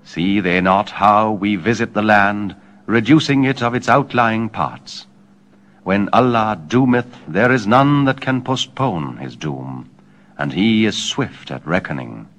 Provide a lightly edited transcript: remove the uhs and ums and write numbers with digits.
See they not how we visit the land, reducing it of its outlying parts? When Allah doometh, there is none that can postpone his doom, and he is swift at reckoning.